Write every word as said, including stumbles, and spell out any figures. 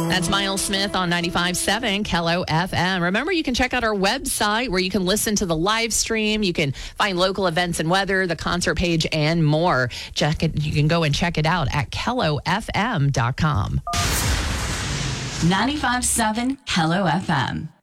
That's Miles Smith on ninety-five point seven Kello F M. Remember, you can check out our website where you can listen to the live stream. You can find local events and weather, the concert page, and more. Check it. You can go and check it out at kello f m dot com. ninety-five point seven Kello F M.